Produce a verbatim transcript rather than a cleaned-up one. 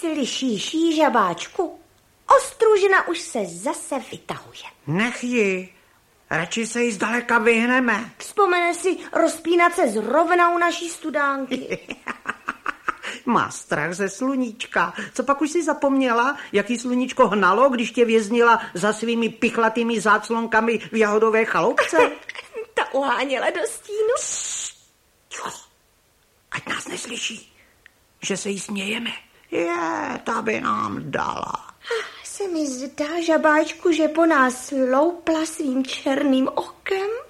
si liší, žabáčku. Ostružina už se zase vytahuje. Nech ji, radši se jí zdaleka vyhneme. Vzpomene si rozpínat se zrovna u naší studánky. Má strach ze sluníčka. Co pak už si zapomněla, jaký sluníčko hnalo, když tě věznila za svými pichlatými záclonkami v jahodové chaloupce? Ta uháněla do stínu. Jo, ať nás neslyší, že se jí smějeme. Je, ta by nám dala. Se mi zdá, žabáčku, že po nás loupla svým černým okem.